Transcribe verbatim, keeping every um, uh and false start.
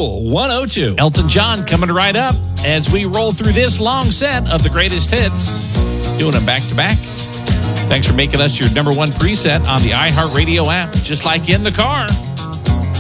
Cool one oh two. Elton John coming right up as we roll through this long set of the greatest hits. Doing them back to back. Thanks for making us your number one preset on the iHeartRadio app, just like in the car.